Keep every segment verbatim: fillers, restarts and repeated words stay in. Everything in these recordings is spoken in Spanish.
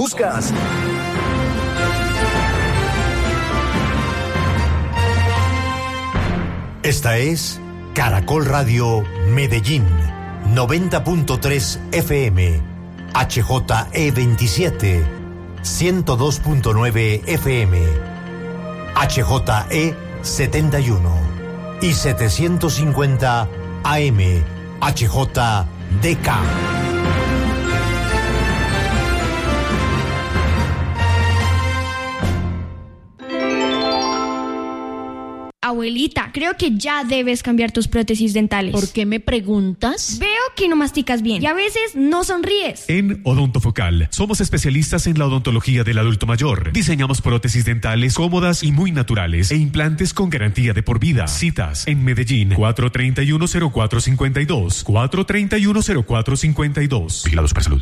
buscas. Esta es Caracol Radio Medellín, noventa punto tres F M, H J E veintisiete, ciento dos punto nueve F M, H J E setenta y uno y setecientos cincuenta A M, H J D K. Abuelita, creo que ya debes cambiar tus prótesis dentales. ¿Por qué me preguntas? Veo que no masticas bien y a veces no sonríes. En Odontofocal somos especialistas en la odontología del adulto mayor. Diseñamos prótesis dentales cómodas y muy naturales e implantes con garantía de por vida. Citas en Medellín, cuatro treinta y uno cero cuatro cincuenta y dos, cuatro treinta y uno cero cuatro cincuenta y dos. Vigilados para salud.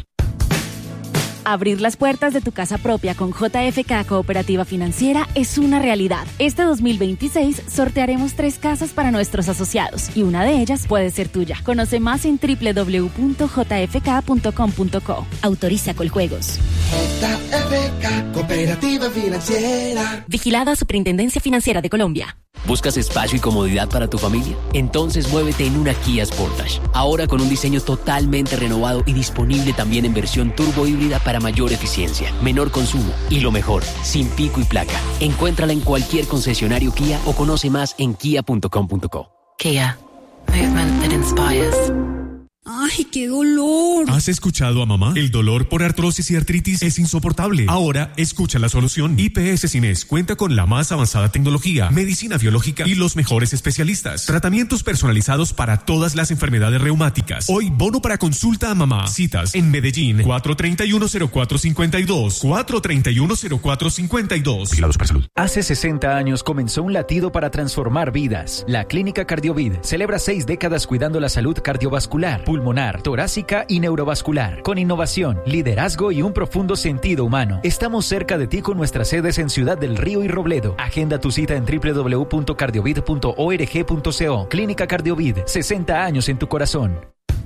Abrir las puertas de tu casa propia con J F K Cooperativa Financiera es una realidad. Este dos mil veintiséis sortearemos tres casas para nuestros asociados y una de ellas puede ser tuya. Conoce más en doble u doble u doble u punto j f k punto com punto co. Autoriza Coljuegos. J F K Cooperativa Financiera. Vigilada Superintendencia Financiera de Colombia. ¿Buscas espacio y comodidad para tu familia? Entonces muévete en una Kia Sportage. Ahora con un diseño totalmente renovado y disponible también en versión turbo híbrida para mayor eficiencia, menor consumo y lo mejor, sin pico y placa. Encuéntrala en cualquier concesionario Kia o conoce más en kia punto com punto co. Kia. Movement that inspires. ¡Ay, qué dolor! ¿Has escuchado a mamá? El dolor por artrosis y artritis es insoportable. Ahora, escucha la solución. I P S Cines cuenta con la más avanzada tecnología, medicina biológica y los mejores especialistas. Tratamientos personalizados para todas las enfermedades reumáticas. Hoy, bono para consulta a mamá. Citas en Medellín, cuatro treinta y uno cero cuatro cincuenta y dos, cuatro treinta y uno cero cuatro cincuenta y dos. Vigilados para salud. Hace sesenta años comenzó un latido para transformar vidas. La Clínica Cardiovid celebra seis décadas cuidando la salud cardiovascular, pulmonar, torácica y neurovascular, con innovación, liderazgo y un profundo sentido humano. Estamos cerca de ti con nuestras sedes en Ciudad del Río y Robledo. Agenda tu cita en doble u doble u doble u punto cardiovid punto org punto co. Clínica Cardiovid, sesenta años en tu corazón.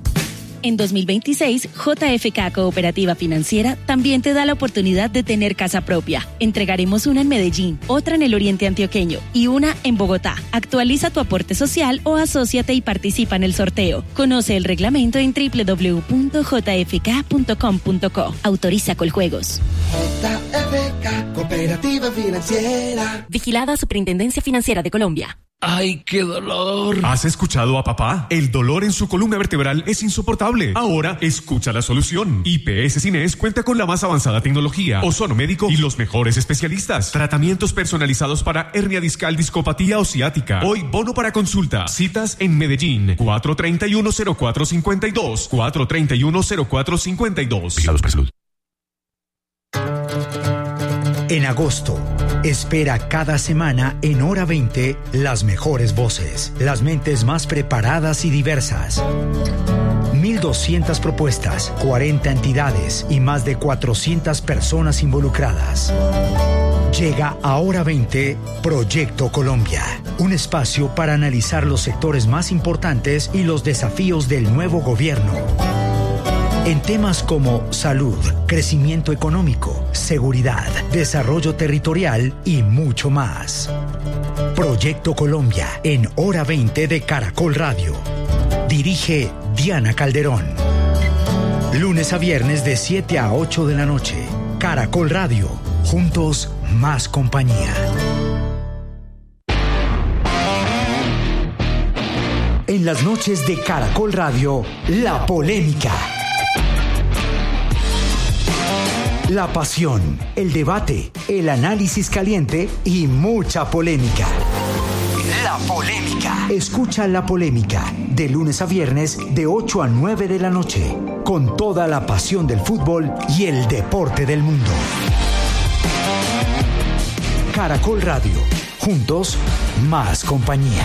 En dos mil veintiséis, J F K Cooperativa Financiera también te da la oportunidad de tener casa propia. Entregaremos una en Medellín, otra en el Oriente Antioqueño y una en Bogotá. Actualiza tu aporte social o asóciate y participa en el sorteo. Conoce el reglamento en doble u doble u doble u punto j f k punto com punto co. Autoriza Coljuegos. J F K Cooperativa Financiera. Vigilada Superintendencia Financiera de Colombia. ¡Ay, qué dolor! ¿Has escuchado a papá? El dolor en su columna vertebral es insoportable. Ahora, escucha la solución. I P S Cines cuenta con la más avanzada tecnología, ozono médico y los mejores especialistas. Tratamientos personalizados para hernia discal, discopatía o ciática. Hoy, bono para consulta. Citas en Medellín, cuatro treinta y uno cero cuatro cincuenta y dos, cuatro treinta y uno cero cuatro cincuenta y dos. Vigilados para salud. En agosto, espera cada semana en Hora veinte las mejores voces, las mentes más preparadas y diversas. mil doscientas propuestas, cuarenta entidades y más de cuatrocientas personas involucradas. Llega a Hora veinte Proyecto Colombia, un espacio para analizar los sectores más importantes y los desafíos del nuevo gobierno. En temas como salud, crecimiento económico, seguridad, desarrollo territorial y mucho más. Proyecto Colombia en Hora veinte de Caracol Radio. Dirige Diana Calderón. Lunes a viernes de siete a ocho de la noche. Caracol Radio. Juntos, más compañía. En las noches de Caracol Radio, La Polémica. La pasión, el debate, el análisis caliente y mucha polémica. La Polémica. Escucha La Polémica de lunes a viernes de ocho a nueve de la noche, con toda la pasión del fútbol y el deporte del mundo. Caracol Radio. Juntos, más compañía.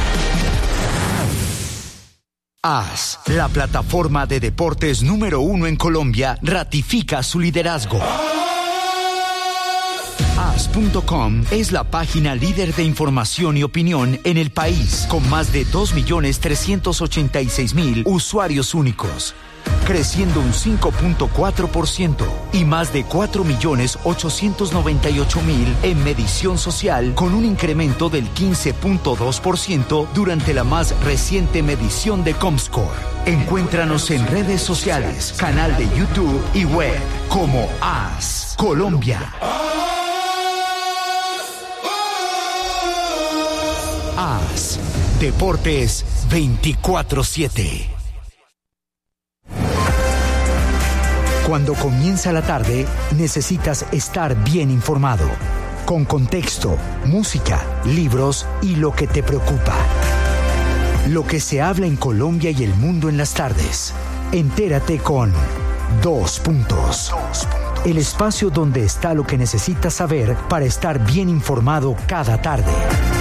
A S, la plataforma de deportes número uno en Colombia, ratifica su liderazgo. A as punto com es la página líder de información y opinión en el país, con más de dos millones trescientos ochenta y seis mil usuarios únicos, creciendo un cinco punto cuatro por ciento y más de cuatro millones ochocientos noventa y ocho mil en medición social, con un incremento del quince punto dos por ciento durante la más reciente medición de Comscore. Encuéntranos en redes sociales, canal de YouTube y web como AS Colombia. AS Deportes veinticuatro siete. Cuando comienza la tarde, necesitas estar bien informado, con contexto, música, libros y lo que te preocupa. Lo que se habla en Colombia y el mundo en las tardes. Entérate con Dos Puntos. El espacio donde está lo que necesitas saber para estar bien informado cada tarde.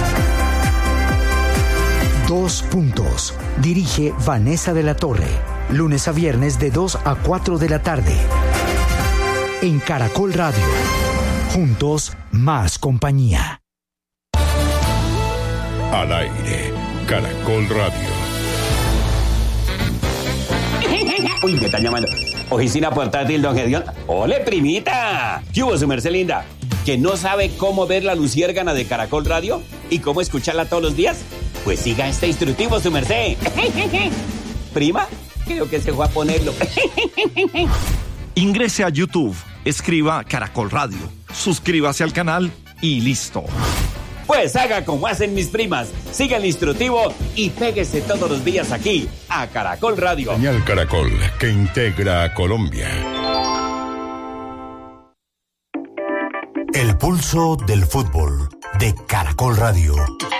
Dos Puntos. Dirige Vanessa de la Torre. Lunes a viernes de dos a cuatro de la tarde. En Caracol Radio. Juntos, más compañía. Al aire. Caracol Radio. Uy, me están llamando. Oficina portátil, don Gedeón. ¡Ole, primita! ¿Qué hubo, su merced linda? ¿Que no sabe cómo ver la luciérgana de Caracol Radio? ¿Y cómo escucharla todos los días? Pues siga este instructivo, su merced. ¿Prima? Creo que se fue a ponerlo. Ingrese a YouTube, escriba Caracol Radio, suscríbase al canal y listo. Pues haga como hacen mis primas, siga el instructivo y péguese todos los días aquí, a Caracol Radio. Señal Caracol, que integra a Colombia. El pulso del fútbol, de Caracol Radio.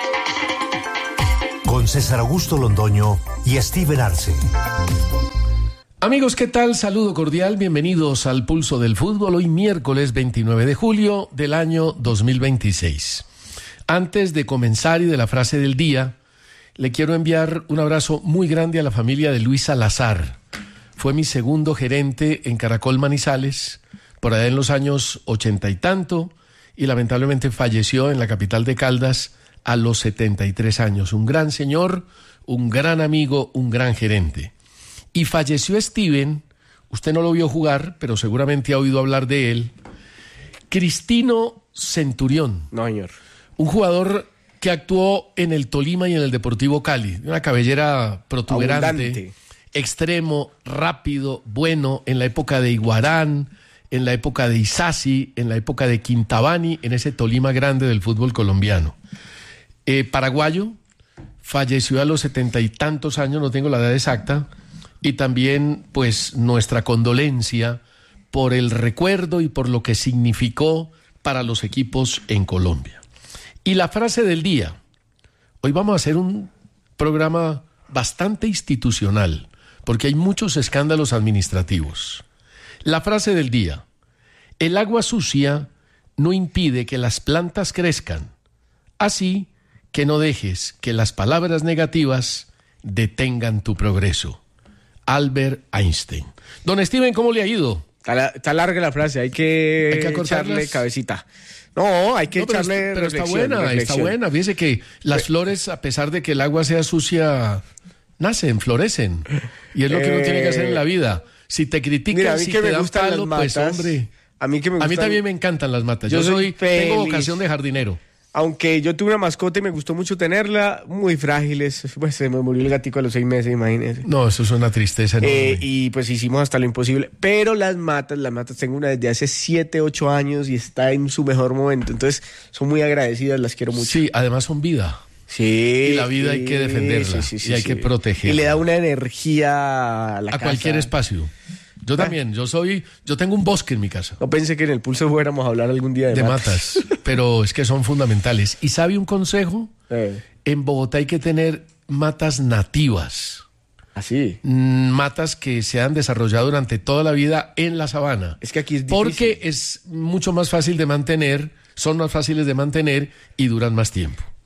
Con César Augusto Londoño y Steven Arce. Amigos, ¿qué tal? Saludo cordial, bienvenidos al Pulso del Fútbol, hoy miércoles veintinueve de julio del año dos mil veintiséis. Antes de comenzar y de la frase del día, le quiero enviar un abrazo muy grande a la familia de Luis Salazar. Fue mi segundo gerente en Caracol Manizales, por allá en los años ochenta y tanto, y lamentablemente falleció en la capital de Caldas a los setenta y tres años. Un gran señor, un gran amigo, un gran gerente. Y falleció Steven, usted no lo vio jugar, pero seguramente ha oído hablar de él, Cristino Centurión. No, señor. Un jugador que actuó en el Tolima y en el Deportivo Cali. Una cabellera protuberante, abundante, extremo, rápido, bueno, en la época de Iguarán, en la época de Isasi, en la época de Quintabani, en ese Tolima grande del fútbol colombiano. Eh, paraguayo, falleció a los setenta y tantos años, no tengo la edad exacta, y también pues nuestra condolencia por el recuerdo y por lo que significó para los equipos en Colombia. Y la frase del día. Hoy vamos a hacer un programa bastante institucional, porque hay muchos escándalos administrativos. La frase del día. El agua sucia no impide que las plantas crezcan, así que no dejes que las palabras negativas detengan tu progreso. Albert Einstein. Don Steven, ¿cómo le ha ido? Está, está larga la frase, hay que, ¿Hay que echarle cabecita. No, hay que no, pero echarle Pero está buena, reflexión. está buena. Fíjese que las flores, a pesar de que el agua sea sucia, nacen, florecen. Y es lo que uno eh... tiene que hacer en la vida. Si te critican, Mira, a mí si que te me dan gustan palo, las pues matas, hombre. A mí, que me gustan... a mí también me encantan las matas. Yo, Yo soy, feliz. tengo vocación de jardinero. Aunque yo tuve una mascota y me gustó mucho tenerla, muy frágiles, pues se me murió el gatico a los seis meses, imagínese. No, eso es una tristeza enorme. Eh, y pues hicimos hasta lo imposible. Pero las matas, las matas tengo una desde hace siete, ocho años y está en su mejor momento. Entonces son muy agradecidas, las quiero mucho. Sí, además son vida. Sí. Y la vida hay que defenderla, sí, sí, sí, y hay sí. que protegerla. Y le da una energía a la a casa. cualquier espacio. Yo también, yo soy, yo tengo un bosque en mi casa. No pensé que en el pulso fuéramos a hablar algún día de, de matas. matas, pero es que son fundamentales. ¿Y sabe un consejo? Eh. En Bogotá hay que tener matas nativas. ¿Así? Matas que se han desarrollado durante toda la vida en la sabana. Es que aquí es difícil. Porque es mucho más fácil de mantener, son más fáciles de mantener y duran más tiempo.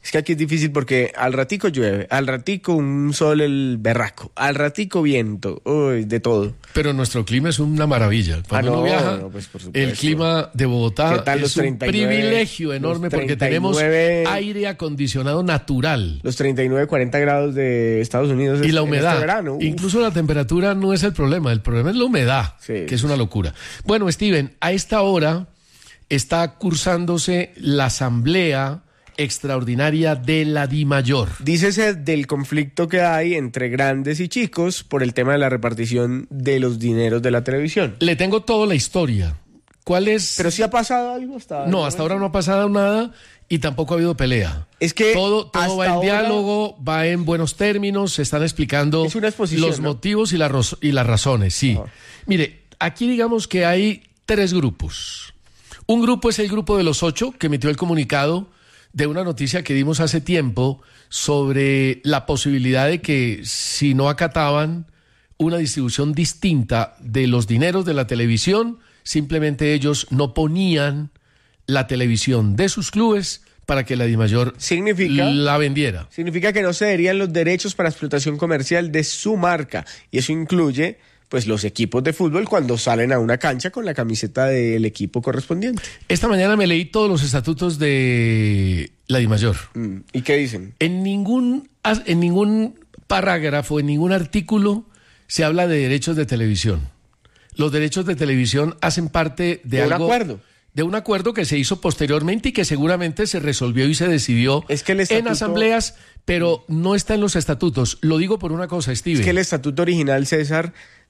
Es que aquí es difícil porque al ratico llueve, al ratico un sol el berraco, al ratico viento, uy, de todo. Pero nuestro clima es una maravilla. Cuando ah, no, uno viaja, no, pues, el clima de Bogotá es los treinta y nueve, un privilegio enorme porque tenemos aire acondicionado natural. Los treinta y nueve, cuarenta grados de Estados Unidos y la humedad. Este verano, incluso la temperatura no es el problema, el problema es la humedad, sí. que es una locura. Bueno, Steven, a esta hora está cursándose la asamblea extraordinaria de la DIMAYOR. Dícese del conflicto que hay entre grandes y chicos por el tema de la repartición de los dineros de la televisión. Le tengo toda la historia. ¿Cuál es? Pero si ha pasado algo hasta ahora. No, hasta ahora no ha pasado nada y tampoco ha habido pelea. Es que todo, todo va en ahora... diálogo, va en buenos términos, se están explicando los ¿no? motivos y, la ros- y las razones, sí. Oh. Mire, aquí digamos que hay tres grupos. Un grupo es el grupo de los ocho que emitió el comunicado de una noticia que dimos hace tiempo sobre la posibilidad de que si no acataban una distribución distinta de los dineros de la televisión, simplemente ellos no ponían la televisión de sus clubes para que la DIMAYOR significa, la vendiera. Significa que no cederían los derechos para explotación comercial de su marca, y eso incluye pues los equipos de fútbol cuando salen a una cancha con la camiseta del equipo correspondiente. Esta mañana me leí todos los estatutos de la DIMAYOR. Mm, ¿y qué dicen? En ningún, en ningún parágrafo, en ningún artículo se habla de derechos de televisión. Los derechos de televisión hacen parte de, de algo... un acuerdo. De un acuerdo que se hizo posteriormente y que seguramente se resolvió y se decidió es que el estatuto... en asambleas, pero no está en los estatutos. Lo digo por una cosa, Steven. Es que el estatuto original, César,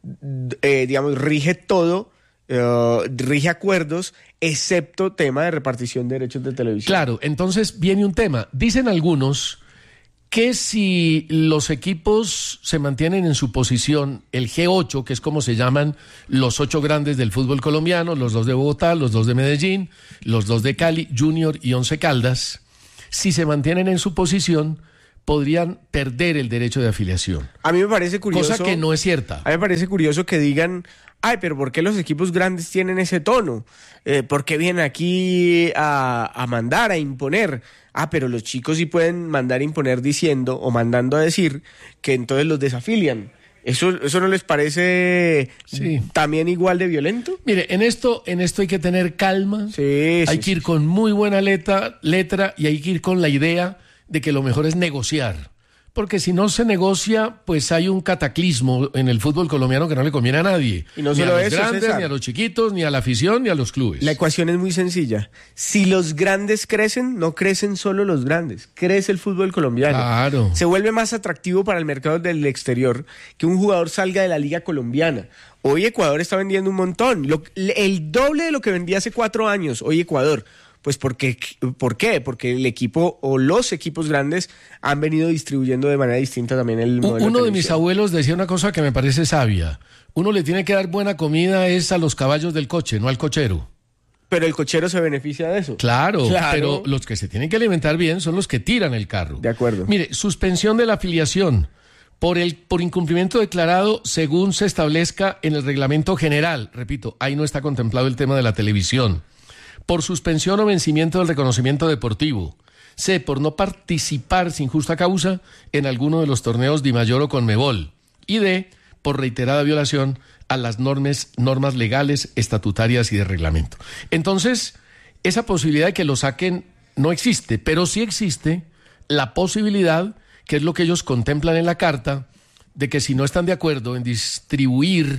eh, digamos, rige todo, uh, rige acuerdos, excepto tema de repartición de derechos de televisión. Claro, entonces viene un tema. Dicen algunos que si los equipos se mantienen en su posición, el G ocho, que es como se llaman los ocho grandes del fútbol colombiano, los dos de Bogotá, los dos de Medellín, los dos de Cali, Junior y Once Caldas, si se mantienen en su posición, podrían perder el derecho de afiliación. A mí me parece curioso... Cosa que no es cierta. A mí me parece curioso que digan, ay, pero ¿por qué los equipos grandes tienen ese tono? Eh, ¿Por qué vienen aquí a, a mandar, a imponer? Ah, pero los chicos sí pueden mandar a imponer diciendo o mandando a decir que entonces los desafilian. ¿Eso, eso no les parece sí. también igual de violento? Mire, en esto, en esto hay que tener calma, sí, hay sí, que ir sí. con muy buena letra, letra y hay que ir con la idea de que lo mejor es negociar. Porque si no se negocia, pues hay un cataclismo en el fútbol colombiano que no le conviene a nadie. Y no ni solo a los eso, grandes, César. ni a los chiquitos, ni a la afición, ni a los clubes. La ecuación es muy sencilla. Si los grandes crecen, no crecen solo los grandes, crece el fútbol colombiano. Claro. Se vuelve más atractivo para el mercado del exterior que un jugador salga de la liga colombiana. Hoy Ecuador está vendiendo un montón, lo, el doble de lo que vendía hace cuatro años, hoy Ecuador. Pues porque, ¿por qué? Porque el equipo o los equipos grandes han venido distribuyendo de manera distinta también el modelo. Uno de, de mis abuelos decía una cosa que me parece sabia. Uno le tiene que dar buena comida es a los caballos del coche, no al cochero. Pero el cochero se beneficia de eso. Claro, claro, pero los que se tienen que alimentar bien son los que tiran el carro. De acuerdo. Mire, suspensión de la afiliación por el por incumplimiento declarado según se establezca en el reglamento general. Repito, ahí no está contemplado el tema de la televisión. Por suspensión o vencimiento del reconocimiento deportivo. C, por no participar sin justa causa en alguno de los torneos DIMAYOR o CONMEBOL. Y D, por reiterada violación a las normas, normas legales, estatutarias y de reglamento. Entonces, esa posibilidad de que lo saquen no existe, pero sí existe la posibilidad, que es lo que ellos contemplan en la carta, de que si no están de acuerdo en distribuir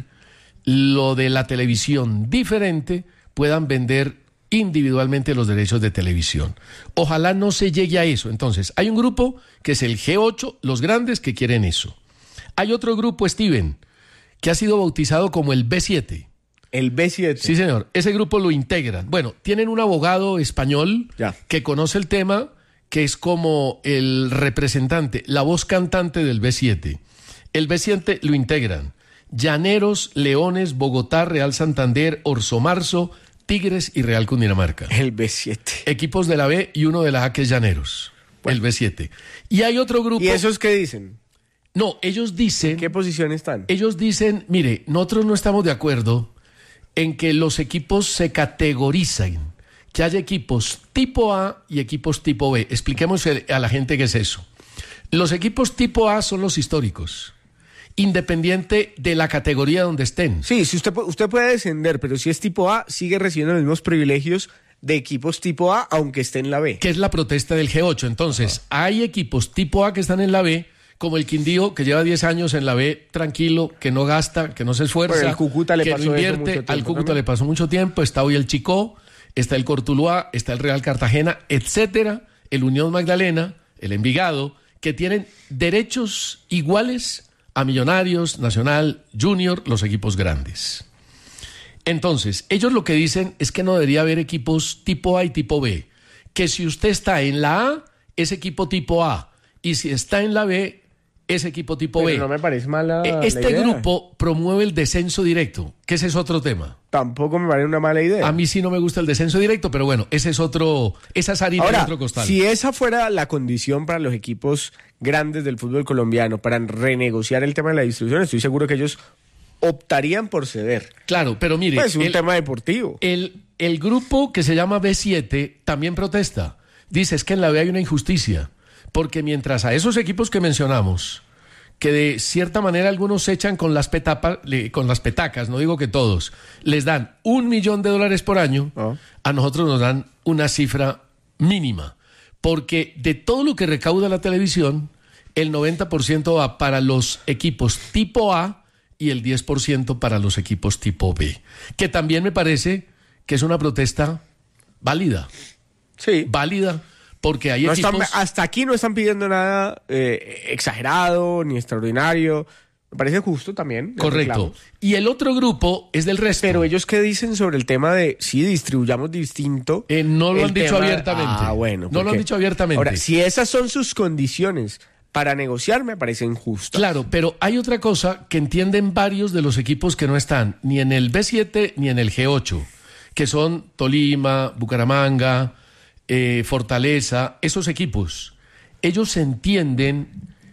lo de la televisión diferente, puedan vender individualmente los derechos de televisión. Ojalá no se llegue a eso. Entonces, hay un grupo que es el G ocho, los grandes que quieren eso. Hay otro grupo, Steven, que ha sido bautizado como el B siete. El B siete. Sí, señor. Ese grupo lo integran. Bueno, tienen un abogado español ya. que conoce el tema, que es como el representante, la voz cantante del B siete. El B siete lo integran Llaneros, Leones, Bogotá, Real Santander, Orso Marzo, Tigres y Real Cundinamarca. El B siete. Equipos de la B y uno de la A, que es Llaneros. Bueno. El B siete. Y hay otro grupo... ¿Y esos qué dicen? No, ellos dicen... ¿En qué posición están? Ellos dicen, mire, nosotros no estamos de acuerdo en que los equipos se categoricen. que haya equipos tipo A y equipos tipo B. Expliquemos a la gente qué es eso. Los equipos tipo A son los históricos, independiente de la categoría donde estén. Sí, si usted, usted puede descender, pero si es tipo A, sigue recibiendo los mismos privilegios de equipos tipo A, aunque esté en la B. Que es la protesta del G ocho. Entonces, ah. hay equipos tipo A que están en la B, como el Quindío, que lleva diez años en la B, tranquilo, que no gasta, que no se esfuerza, bueno, el Cúcuta le que pasó no invierte. Eso mucho al Cúcuta también. le pasó mucho tiempo. Está hoy el Chicó, está el Cortuluá, está el Real Cartagena, etcétera, el Unión Magdalena, el Envigado, que tienen derechos iguales a Millonarios, Nacional, Junior, los equipos grandes. Entonces, ellos lo que dicen es que no debería haber equipos tipo A y tipo B, que si usted está en la A, es equipo tipo A, y si está en la B, es equipo tipo Pero B. no me parece mala Este la idea. grupo promueve el descenso directo, que ese es otro tema. Tampoco me parece una mala idea. A mí sí no me gusta el descenso directo, pero bueno, ese es otro, esa es harina Ahora, de otro costal. si esa fuera la condición para los equipos grandes del fútbol colombiano, para renegociar el tema de la distribución, estoy seguro que ellos optarían por ceder. Claro, pero mire... Pues un el, tema deportivo. El, el grupo que se llama B siete también protesta. Dice, es que en la B hay una injusticia, porque mientras a esos equipos que mencionamos, que de cierta manera algunos se echan con las, petapa, con las petacas, no digo que todos, les dan un millón de dólares por año, oh. a nosotros nos dan una cifra mínima, porque de todo lo que recauda la televisión, el noventa por ciento va para los equipos tipo A y el diez por ciento para los equipos tipo B, que también me parece que es una protesta válida. Sí. Válida, porque hay no equipos... Están, hasta aquí no están pidiendo nada eh, exagerado ni extraordinario. Me parece justo también. Correcto. Y el otro grupo es del resto. Pero ellos, ¿qué dicen sobre el tema de si distribuyamos distinto? Eh, no lo han dicho tema... abiertamente. Ah, bueno. No lo han dicho abiertamente. Ahora, si esas son sus condiciones para negociar, me parecen justas. Claro, pero hay otra cosa que entienden varios de los equipos que no están ni en el B siete ni en el G ocho, que son Tolima, Bucaramanga, eh, Fortaleza, esos equipos. Ellos entienden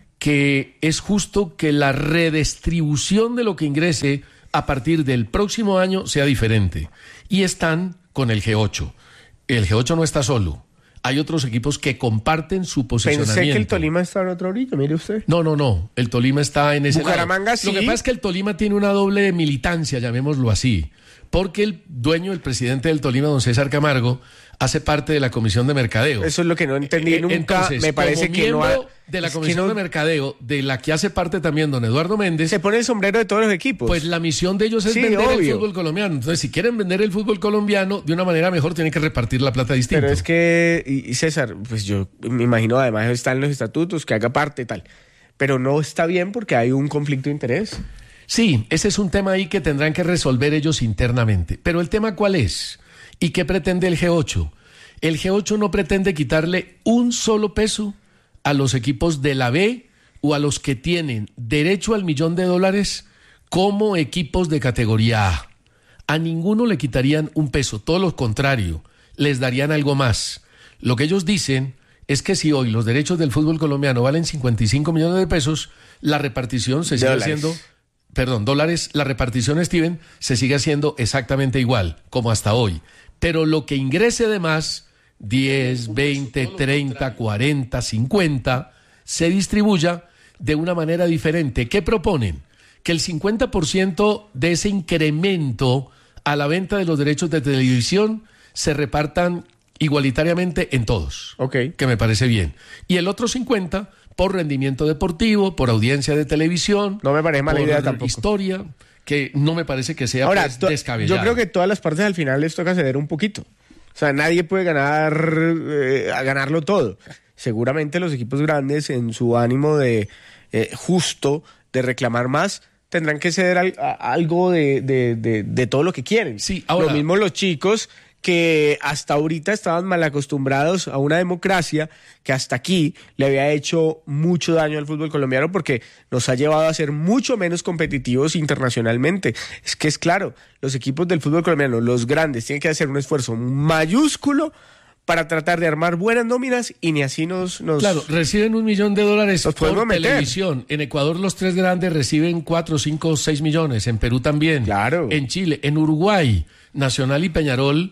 que es justo que la redistribución de lo que ingrese a partir del próximo año sea diferente. Y están con el G ocho. El G ocho no está solo. Hay otros equipos que comparten su posicionamiento. Pensé que el Tolima está en otro orilla, mire usted. No, no, no. El Tolima está en ese Bucaramanga lado. sí. Lo que pasa es que el Tolima tiene una doble militancia, llamémoslo así. Porque el dueño, el presidente del Tolima, don César Camargo, hace parte de la Comisión de Mercadeo. Eso es lo que no entendí nunca. Entonces, me parece como que no miembro ha... de la es Comisión no... de Mercadeo, de la que hace parte también don Eduardo Méndez. Se pone el sombrero de todos los equipos. Pues la misión de ellos es sí, vender obvio. el fútbol colombiano. Entonces, si quieren vender el fútbol colombiano de una manera mejor, tienen que repartir la plata distinto. Pero es que, y César, pues yo me imagino, además está en los estatutos, que haga parte y tal. Pero no está bien porque hay un conflicto de interés. Sí, ese es un tema ahí que tendrán que resolver ellos internamente. Pero el tema, ¿cuál es? ¿Y qué pretende el G ocho? El G ocho no pretende quitarle un solo peso a los equipos de la B o a los que tienen derecho al millón de dólares como equipos de categoría A. A ninguno le quitarían un peso, todo lo contrario, les darían algo más. Lo que ellos dicen es que si hoy los derechos del fútbol colombiano valen cincuenta y cinco millones de pesos, la repartición se sigue dólares. haciendo... Perdón, dólares, la repartición, Steven, se sigue haciendo exactamente igual, como hasta hoy. Pero lo que ingrese de más, diez, veinte, treinta, cuarenta, cincuenta, se distribuya de una manera diferente. ¿Qué proponen? Que el cincuenta por ciento de ese incremento a la venta de los derechos de televisión se repartan igualitariamente en todos. Ok. Que me parece bien. Y el otro cincuenta por rendimiento deportivo, por audiencia de televisión. No me parece mala por idea tampoco. Historia, que no me parece que sea Ahora, pues, to- descabellado. yo creo que todas las partes al final les toca ceder un poquito. O sea, nadie puede ganar eh, a ganarlo todo. Seguramente los equipos grandes, en su ánimo de eh, justo de reclamar más, tendrán que ceder al, a, algo de, de, de, de todo lo que quieren. Sí, ahora, lo mismo los chicos que hasta ahorita estaban mal acostumbrados a una democracia que hasta aquí le había hecho mucho daño al fútbol colombiano porque nos ha llevado a ser mucho menos competitivos internacionalmente. Es que es claro, los equipos del fútbol colombiano, los grandes, tienen que hacer un esfuerzo mayúsculo para tratar de armar buenas nóminas y ni así nos... nos claro, reciben un millón de dólares nos por meter. televisión. En Ecuador los tres grandes reciben cuatro, cinco, seis millones. En Perú también. Claro. En Chile. En Uruguay, Nacional y Peñarol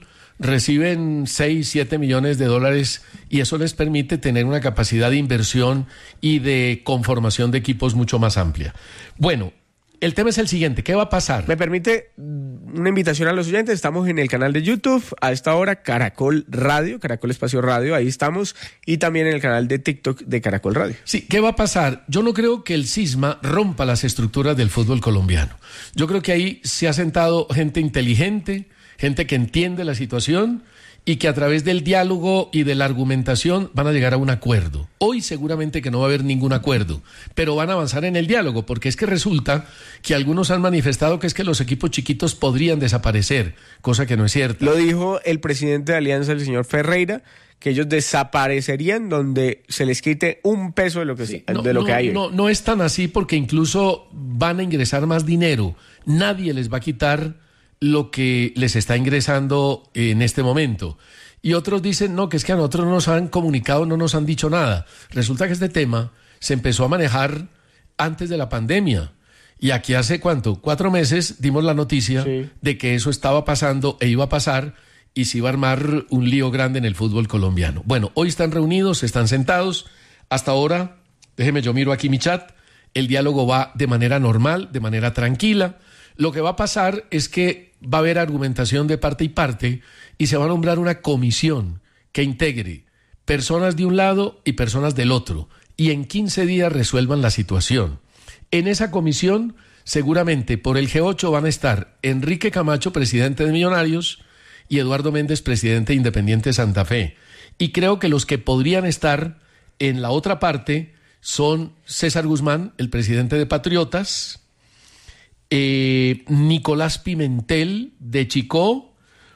reciben seis, siete millones de dólares y eso les permite tener una capacidad de inversión y de conformación de equipos mucho más amplia. Bueno, el tema es el siguiente, ¿qué va a pasar? Me permite una invitación a los oyentes, estamos en el canal de YouTube, a esta hora Caracol Radio, Caracol Espacio Radio, ahí estamos, y también en el canal de TikTok de Caracol Radio. Sí, ¿qué va a pasar? Yo no creo que el cisma rompa las estructuras del fútbol colombiano. Yo creo que ahí se ha sentado gente inteligente, gente que entiende la situación y que a través del diálogo y de la argumentación van a llegar a un acuerdo. Hoy seguramente que no va a haber ningún acuerdo, pero van a avanzar en el diálogo, porque es que resulta que algunos han manifestado que es que los equipos chiquitos podrían desaparecer, cosa que no es cierta. Lo dijo el presidente de Alianza, el señor Ferreira, que ellos desaparecerían donde se les quite un peso de lo que, sí, no, de lo no, que hay hoy. No, no es tan así, porque incluso van a ingresar más dinero. Nadie les va a quitar lo que les está ingresando en este momento. Y otros dicen, no, que es que a nosotros no nos han comunicado, no nos han dicho nada. Resulta que este tema se empezó a manejar antes de la pandemia. Y aquí hace, ¿cuánto? Cuatro meses dimos la noticia sí. de que eso estaba pasando e iba a pasar y se iba a armar un lío grande en el fútbol colombiano. Bueno, hoy están reunidos, están sentados. Hasta ahora, déjeme, yo miro aquí mi chat, el diálogo va de manera normal, de manera tranquila. Lo que va a pasar es que va a haber argumentación de parte y parte y se va a nombrar una comisión que integre personas de un lado y personas del otro y en quince días resuelvan la situación. En esa comisión, seguramente por el G ocho van a estar Enrique Camacho, presidente de Millonarios, y Eduardo Méndez, presidente de Independiente Santa Fe. Y creo que los que podrían estar en la otra parte son César Guzmán, el presidente de Patriotas, Eh, Nicolás Pimentel de Chicó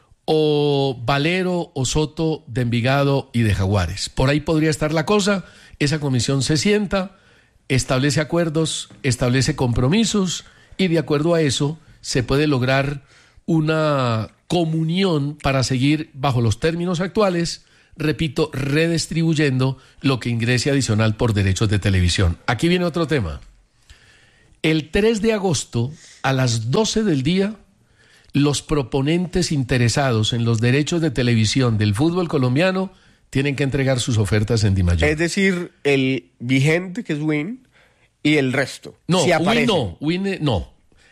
o Valero o Soto de Envigado y de Jaguares. Por ahí podría estar la cosa. Esa comisión se sienta, establece acuerdos, establece compromisos y de acuerdo a eso se puede lograr una comunión para seguir bajo los términos actuales, repito, redistribuyendo lo que ingrese adicional por derechos de televisión. Aquí viene otro tema. El tres de agosto, a las doce del día, los proponentes interesados en los derechos de televisión del fútbol colombiano tienen que entregar sus ofertas en Dimayor. Es decir, el vigente, que es Win, y el resto. No, si Win no, Win no.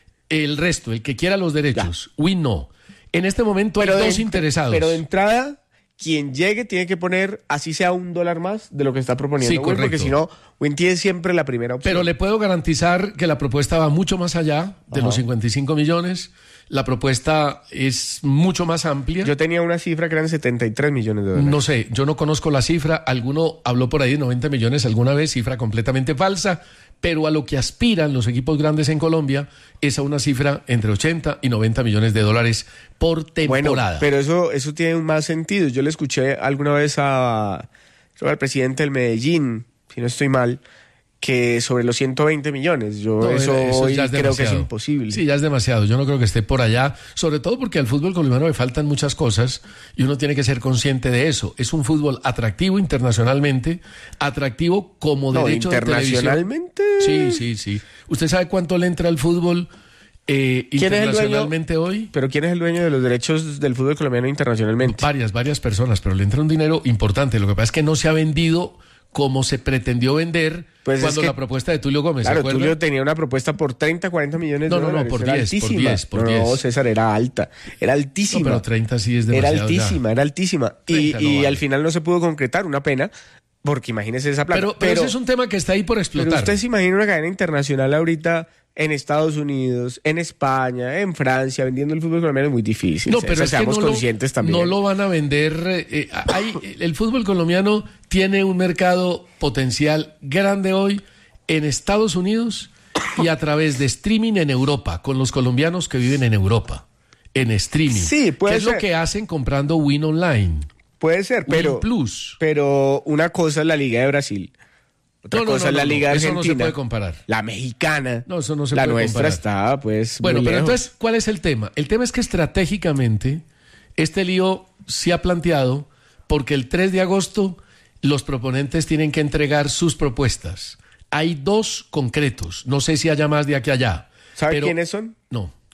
El resto, el que quiera los derechos, ya. Win no. En este momento pero hay dos de, interesados. Pero de entrada, quien llegue tiene que poner, así sea un dólar más de lo que está proponiendo sí, Win, correcto. Porque si no, Win tiene siempre la primera opción. Pero le puedo garantizar que la propuesta va mucho más allá de Ajá. los cincuenta y cinco millones. La propuesta es mucho más amplia. Yo tenía una cifra que eran setenta y tres millones de dólares. No sé, yo no conozco la cifra. Alguno habló por ahí de noventa millones alguna vez, cifra completamente falsa. Pero a lo que aspiran los equipos grandes en Colombia es a una cifra entre ochenta y noventa millones de dólares por temporada. Bueno, pero eso, eso tiene más sentido. Yo le escuché alguna vez a, al presidente del Medellín, si no estoy mal, que sobre los ciento veinte millones. Yo no, eso, eso hoy creo demasiado. Que es imposible. Sí, ya es demasiado. Yo no creo que esté por allá, sobre todo porque al fútbol colombiano le faltan muchas cosas y uno tiene que ser consciente de eso. Es un fútbol atractivo internacionalmente, atractivo como no, derecho de televisión. ¿Internacionalmente? Sí, sí, sí. ¿Usted sabe cuánto le entra al fútbol eh, internacionalmente hoy? ¿Pero quién es el dueño de los derechos del fútbol colombiano internacionalmente? Varias, varias personas, pero le entra un dinero importante. Lo que pasa es que no se ha vendido como se pretendió vender pues cuando es que, la propuesta de Tulio Gómez. Claro, Tulio tenía una propuesta por treinta, cuarenta millones no, de no, dólares. No, por diez, por diez, por no, diez. No, César, era alta, era altísima. No, pero treinta sí es demasiado. Era altísima, ya. era altísima. Y, no y vale. al final no se pudo concretar, una pena, porque imagínese esa plata. Pero, pero, pero ese es un tema que está ahí por explotar. Pero usted se imagina una cadena internacional ahorita en Estados Unidos, en España, en Francia, vendiendo el fútbol colombiano es muy difícil. No, pero o sea, es seamos que no conscientes lo, también. No lo van a vender. Eh, hay, el fútbol colombiano tiene un mercado potencial grande hoy en Estados Unidos y a través de streaming en Europa, con los colombianos que viven en Europa, en streaming. Sí, puede que ser. es lo que hacen comprando Win Online. Puede ser, pero, Win Plus. Pero una cosa es la Liga de Brasil. Otra no, no, cosa no, es la no, Liga no. Argentina. Eso no se puede comparar. La mexicana. No, eso no se la puede nuestra comparar. está, pues. Bueno, muy pero lejos. entonces, ¿cuál es el tema? El tema es que estratégicamente este lío se ha planteado porque el tres de agosto los proponentes tienen que entregar sus propuestas. Hay dos concretos. No sé si haya más de aquí a allá. ¿Sabe pero, quiénes son? No.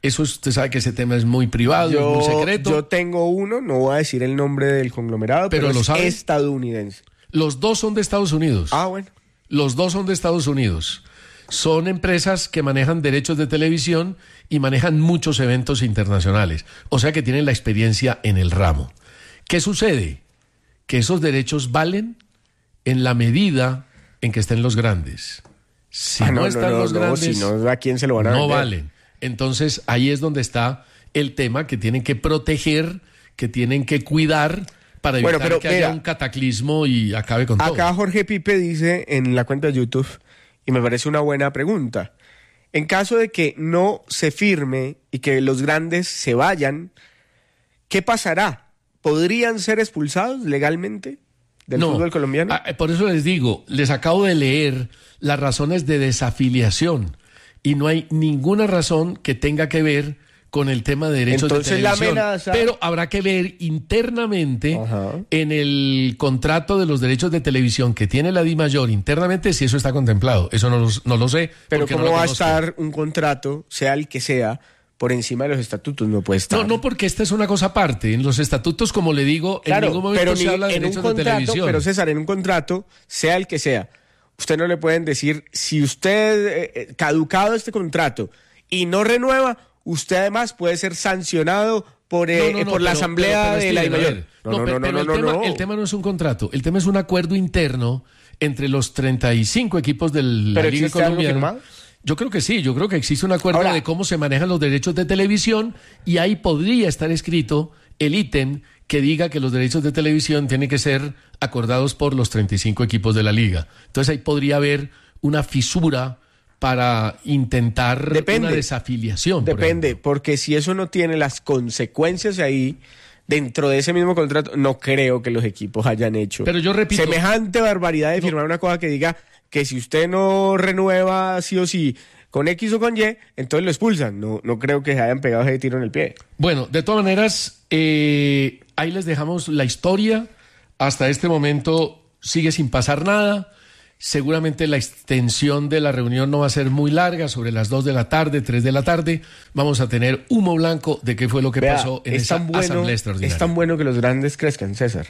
Eso usted sabe que ese tema es muy privado, yo, es muy secreto. Yo tengo uno, no voy a decir el nombre del conglomerado, pero, pero lo es saben. Estadounidense. Los dos son de Estados Unidos. Ah, bueno. Los dos son de Estados Unidos. Son empresas que manejan derechos de televisión y manejan muchos eventos internacionales. O sea que tienen la experiencia en el ramo. ¿Qué sucede? Que esos derechos valen en la medida en que estén los grandes. Si ah, no, no están no, los no, grandes, si no, ¿a quién se lo van a no vender? valen. Entonces ahí es donde está el tema que tienen que proteger, que tienen que cuidar para evitar bueno, pero, que mira, haya un cataclismo y acabe con acá todo. Acá Jorge Pipe dice en la cuenta de YouTube, y me parece una buena pregunta, en caso de que no se firme y que los grandes se vayan, ¿qué pasará? ¿Podrían ser expulsados legalmente del no, fútbol colombiano? Por eso les digo, les acabo de leer las razones de desafiliación y no hay ninguna razón que tenga que ver con el tema de derechos Entonces, de televisión. la amenaza... Pero habrá que ver internamente Ajá. en el contrato de los derechos de televisión que tiene la DIMAYOR internamente si eso está contemplado. Eso no lo, no lo sé. Pero ¿cómo no va a conozco. estar un contrato, sea el que sea, por encima de los estatutos? No puede estar. No, no, porque esta es una cosa aparte. En los estatutos, como le digo, claro, en ningún momento pero se ni, habla de en derechos un contrato, de televisión. Pero César, en un contrato, sea el que sea, usted no le pueden decir, si usted, eh, caducado este contrato y no renueva, usted además puede ser sancionado por, eh, no, no, no, por la pero, asamblea pero, pero, de la DIMAYOR. No, No, no, pero, no, pero no, el, no, tema, no. el tema no es un contrato, el tema es un acuerdo interno entre los treinta y cinco equipos de la ¿Pero Liga existe algo Colombiana. firmado? Yo creo que sí, yo creo que existe un acuerdo Ahora, de cómo se manejan los derechos de televisión y ahí podría estar escrito el ítem que diga que los derechos de televisión tienen que ser acordados por los treinta y cinco equipos de la liga. Entonces ahí podría haber una fisura para intentar depende, una desafiliación. Depende, por porque si eso no tiene las consecuencias ahí, dentro de ese mismo contrato, no creo que los equipos hayan hecho Pero yo repito, semejante barbaridad de firmar no. una cosa que diga que si usted no renueva sí o sí con X o con Y, entonces lo expulsan. No, no creo que se hayan pegado ese tiro en el pie. Bueno, de todas maneras, eh, ahí les dejamos la historia. Hasta este momento sigue sin pasar nada. Seguramente la extensión de la reunión no va a ser muy larga, sobre las dos de la tarde, tres de la tarde. Vamos a tener humo blanco de qué fue lo que Vea, pasó en es esa tan bueno, asamblea extraordinaria. Es tan bueno que los grandes crezcan, César,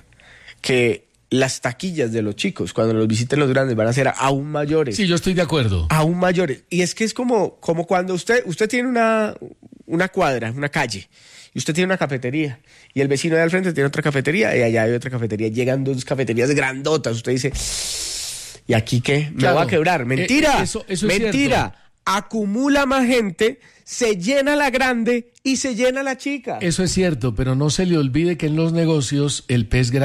que las taquillas de los chicos, cuando los visiten los grandes, van a ser aún mayores. Sí, yo estoy de acuerdo. Aún mayores. Y es que es como, como cuando usted, usted tiene una, una cuadra, una calle, y usted tiene una cafetería, y el vecino de al frente tiene otra cafetería, y allá hay otra cafetería. Llegan dos cafeterías grandotas. Usted dice, ¿y aquí qué? Me Claro. voy a quebrar. Mentira. Eh, eso- eso es Mentira. cierto. Acumula más gente, se llena la grande y se llena la chica. Eso es cierto, pero no se le olvide que en los negocios el pez grande